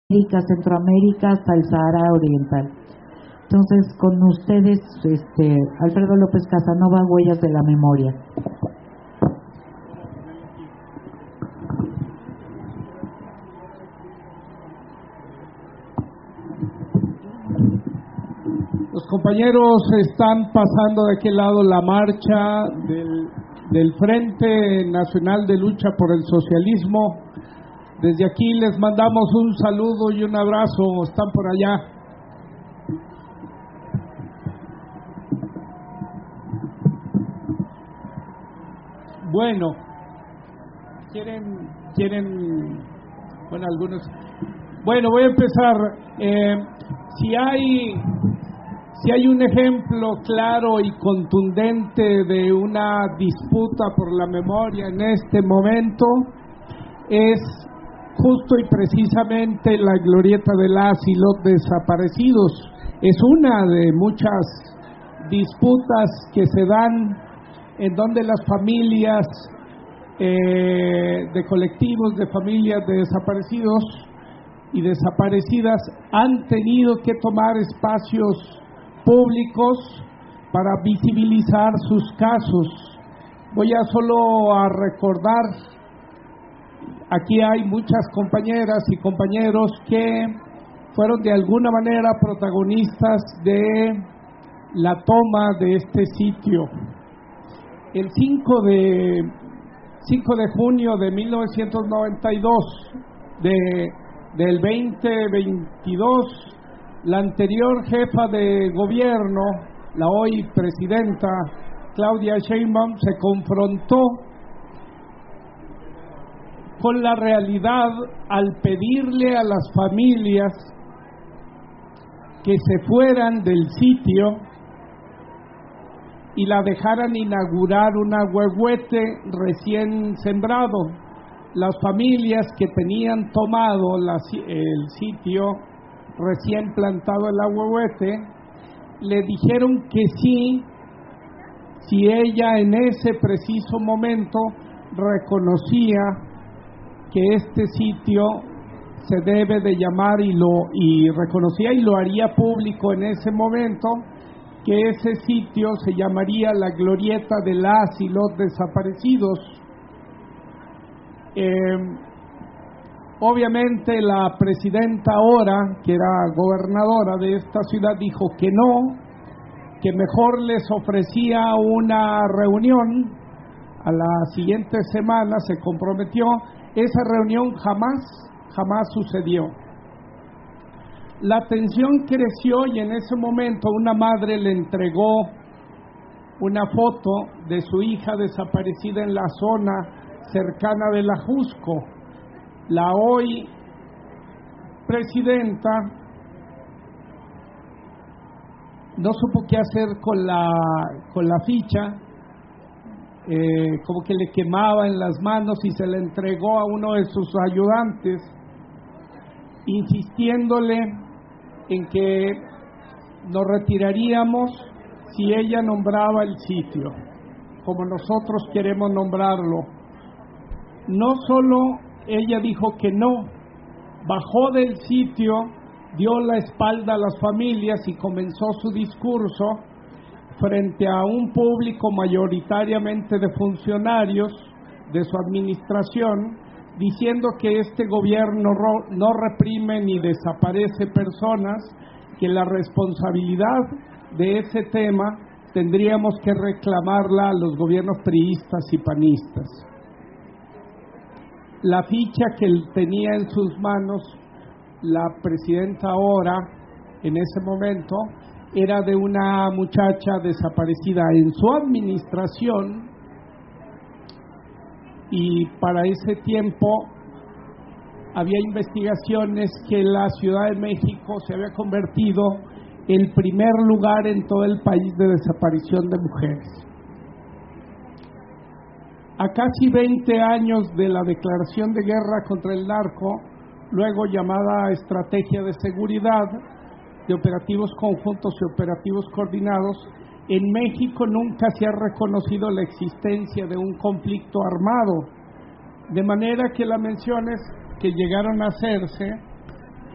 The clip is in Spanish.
América, Centroamérica, hasta el Sahara Oriental. Entonces, con ustedes, Alfredo López Casanova, Huellas de la Memoria. Los compañeros están pasando de aquel lado la marcha del Frente Nacional de Lucha por el Socialismo. Desde aquí les mandamos un saludo y un abrazo. Están por allá. Bueno, quieren, bueno, algunos. Bueno, voy a empezar. Si hay un ejemplo claro y contundente de una disputa por la memoria en este momento, es justo y precisamente la glorieta de las y los desaparecidos. Es una de muchas disputas que se dan en donde las familias de colectivos de familias de desaparecidos y desaparecidas han tenido que tomar espacios públicos para visibilizar sus casos. Voy a solo a recordar, aquí hay muchas compañeras y compañeros que fueron de alguna manera protagonistas de la toma de este sitio. El 5 de junio de 1992 del 2022, la anterior jefa de gobierno, la hoy presidenta Claudia Sheinbaum, se confrontó con la realidad al pedirle a las familias que se fueran del sitio y la dejaran inaugurar un ahuehuete recién sembrado. Las familias que tenían tomado el sitio recién plantado el ahuehuete le dijeron que sí, si ella en ese preciso momento reconocía que este sitio se debe de llamar y reconocía y lo haría público en ese momento, que ese sitio se llamaría la glorieta de las y los desaparecidos. Obviamente la presidenta ahora, que era gobernadora de esta ciudad, dijo que no, que mejor les ofrecía una reunión. A la siguiente semana se comprometió. Esa reunión jamás sucedió. La tensión creció y en ese momento una madre le entregó una foto de su hija desaparecida en la zona cercana de la Jusco. La hoy presidenta no supo qué hacer con la ficha, como que le quemaba en las manos y se la entregó a uno de sus ayudantes, insistiéndole en que nos retiraríamos si ella nombraba el sitio, como nosotros queremos nombrarlo. No solo ella dijo que no, bajó del sitio, dio la espalda a las familias y comenzó su discurso frente a un público mayoritariamente de funcionarios de su administración, diciendo que este gobierno no reprime ni desaparece personas, que la responsabilidad de ese tema tendríamos que reclamarla a los gobiernos priistas y panistas. La ficha que tenía en sus manos la presidenta ahora, en ese momento, era de una muchacha desaparecida en su administración, y para ese tiempo había investigaciones que la Ciudad de México se había convertido en el primer lugar en todo el país de desaparición de mujeres. A casi 20 años de la declaración de guerra contra el narco, luego llamada Estrategia de Seguridad, de operativos conjuntos y operativos coordinados, en México nunca se ha reconocido la existencia de un conflicto armado, de manera que las menciones que llegaron a hacerse